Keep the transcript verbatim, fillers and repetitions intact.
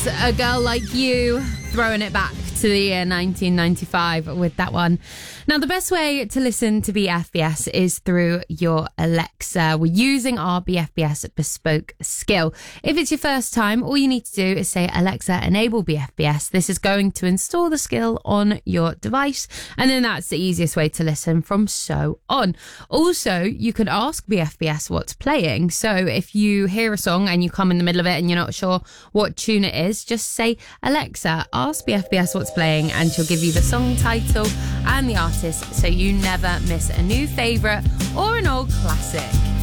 Yes, A Girl Like You, throwing it back to the year nineteen ninety-five with that one. Now, the best way to listen to B F B S is through your Alexa. We're using our B F B S bespoke skill. If it's your first time, all you need to do is say, Alexa, enable B F B S. This is going to install the skill on your device, and then that's the easiest way to listen from so on. Also, you can ask B F B S what's playing. So if you hear a song and you come in the middle of it and you're not sure what tune it is, just say, Alexa, ask B F B S what's playing, and she'll give you the song title and the artist, so you never miss a new favourite or an old classic.